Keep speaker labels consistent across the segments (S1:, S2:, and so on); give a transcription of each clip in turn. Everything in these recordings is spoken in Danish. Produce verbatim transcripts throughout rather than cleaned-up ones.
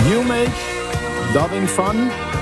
S1: You Make Loving Fun.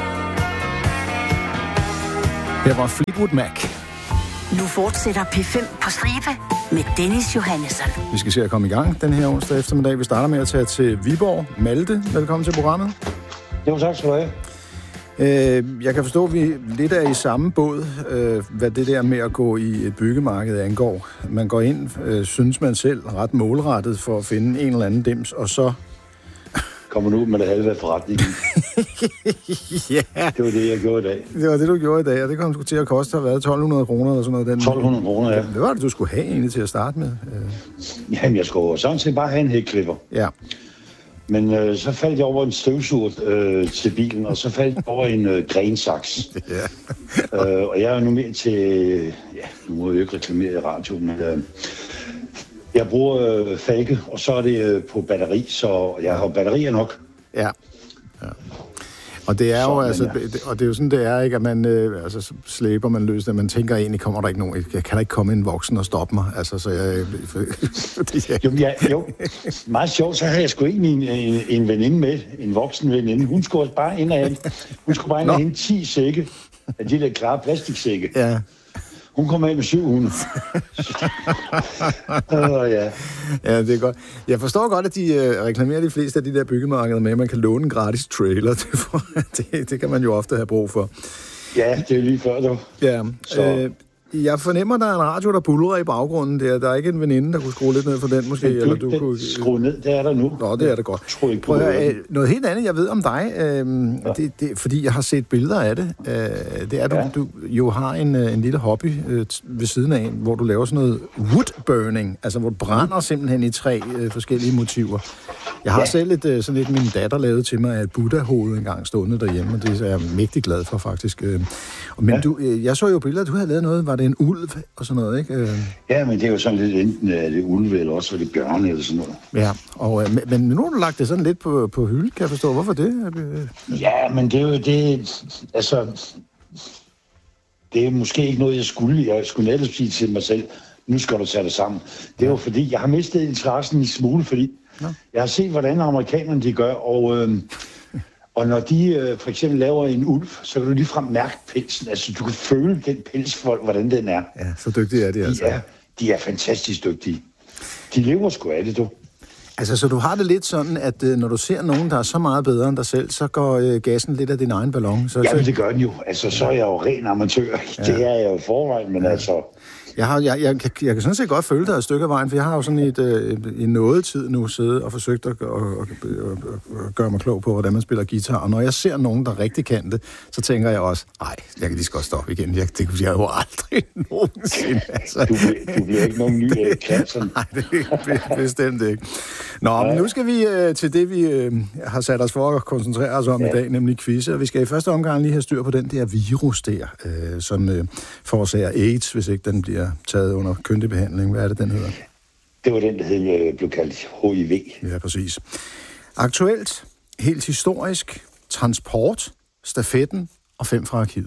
S1: Her var Fleetwood Mac.
S2: Nu fortsætter P fem på stribe med Dennis Johannesson.
S1: Vi skal se at komme i gang den her onsdag eftermiddag. Vi starter med at tage til Viborg. Malte, velkommen til programmet.
S3: Jo, tak skal du have.
S1: Jeg kan forstå, at vi lidt er i samme båd, hvad det der med at gå i et byggemarked angår. Man går ind, synes man selv, ret målrettet for at finde en eller anden dims, og så...
S3: Kommer nu ud med det halve af forretningen.
S1: Ja.
S3: Det var det, jeg gjorde i dag.
S1: Det var det, du gjorde i dag, og det kom sgu til at koste at være tolv hundrede kroner eller sådan noget. Den...
S3: tolv hundrede kroner, ja.
S1: Det var det, du skulle have egentlig til at starte med.
S3: Jamen, jeg skulle sådan set bare have en hækklipper.
S1: Ja.
S3: Men øh, så faldt jeg over en støvsuger øh, til bilen, og så faldt jeg over en øh, grensaks. Ja. øh, og jeg er nu mere til... Ja, nu må jeg jo ikke reklamere i radioen, men... Øh, jeg bruger øh, Falke, og så er det øh, på batteri, så jeg har batterier nok.
S1: Ja. Ja. Og det er jo
S3: så,
S1: altså,
S3: ja.
S1: og det er jo sådan, det er, ikke, at man øh, altså, slæber man løs det. Man tænker egentlig, kommer der ikke nogen, kan der ikke komme en voksen og stoppe mig? Altså, så jeg... fordi jeg...
S3: Jo, ja, jo, meget sjovt, så havde jeg sgu egentlig en, en, en veninde med, en voksen veninde. Hun skulle bare ind og hente, hun skulle bare ind og hente ti sække af de der klare plastiksække.
S1: Ja.
S3: Hun kom af med syv hundrede. uh, ja.
S1: Ja, det er godt. Jeg forstår godt, at de øh, reklamerer de fleste af de der byggemarkeder med, at man kan låne en gratis trailer. Det, det, det kan man jo ofte have brug for.
S3: Ja, det er lige før, du.
S1: Ja, øh, jeg fornemmer, der er en radio, der buldrer i baggrunden der. Der er ikke en veninde, der kunne skrue lidt ned for den, måske?
S3: Du,
S1: eller du
S3: den
S1: kunne
S3: skrue ned, det er der nu.
S1: Nå, det er det godt.
S3: Tror ikke,
S1: prøv at høre, noget helt andet, jeg ved om dig, øh, ja. det, det, fordi jeg har set billeder af det. Øh, det er, du, ja. du jo har en, en lille hobby øh, ved siden af, hvor du laver sådan noget wood burning, altså hvor du brænder simpelthen i tre øh, forskellige motiver. Jeg har ja. selv et, øh, sådan et, min datter lavede til mig af et Buddha-hoved engang stående derhjemme, og det er jeg mægtig glad for, faktisk. Øh, men ja. du, øh, jeg så jo billeder, du havde lavet noget, var det en ulv og sådan noget, ikke? Øh.
S3: Ja, men det er jo sådan lidt enten er det ulve, eller også er det bjørne, eller sådan noget.
S1: Ja, og, øh, men nu har du lagt det sådan lidt på, på hylde, kan jeg forstå. Hvorfor det?
S3: Ja, men det er jo det, altså, det er måske ikke noget, jeg skulle. Jeg skulle netop sige til mig selv, nu skal du tage det sammen. Det er jo fordi, jeg har mistet interessen i smule, fordi ja. jeg har set, hvordan amerikanerne de gør, og... Øh, Og når de øh, for eksempel laver en ulv, så kan du ligefrem mærke pelsen. Altså, du kan føle den pels, hvordan den er.
S1: Ja, så dygtige er de, de altså.
S3: Er, de er fantastisk dygtige. De lever sgu af det, du.
S1: Altså, så du har det lidt sådan, at øh, når du ser nogen, der er så meget bedre end dig selv, så går øh, gassen lidt af din egen ballon. Så,
S3: Jamen, det gør den jo. Altså, så er jeg jo ren amatør. Ja. Det er jeg jo i forvejen, men ja. altså...
S1: Jeg, har, jeg, jeg, jeg, jeg kan sådan set godt følge dig et stykke af vejen, for jeg har jo sådan et, øh, i noget tid nu siddet og forsøgt at, at, at, at, at gøre mig klog på, hvordan man spiller guitar. Og når jeg ser nogen, der rigtig kan det, så tænker jeg også, ej, jeg kan lige så godt stoppe igen. Jeg, det kunne jeg jo aldrig nogensinde. Altså.
S3: Du, du bliver ikke nogen ny uh, kanser.
S1: Nej, det er bestemt ikke. Nå, ja. Men nu skal vi øh, til det, vi øh, har sat os for at koncentrere os om ja. i dag, nemlig quizzer. Vi skal i første omgang lige have styr på den der virus der, øh, som øh, forårsager AIDS, hvis ikke den bliver taget under kyndig behandling. Hvad er det, den hedder?
S3: Det var den, der hed, blev kaldt H I V.
S1: Ja, præcis. Aktuelt, helt historisk, transport, stafetten og fem fra arkivet.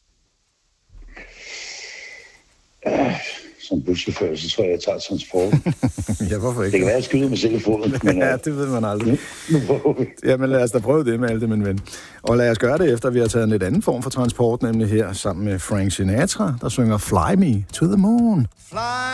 S3: Uh, som buschauffør, så tror jeg, jeg tager transport.
S1: Ja, hvorfor ikke?
S3: Det kan være, at jeg skyder mig selv i foden. Men,
S1: ja, det ved man aldrig. Nu, nu prøver vi. Jamen lad os da prøve det med alt det, min ven. Og lad os gøre det, efter vi har taget en lidt anden form for transport, nemlig her sammen med Frank Sinatra, der synger Fly Me to the Moon.
S4: Fly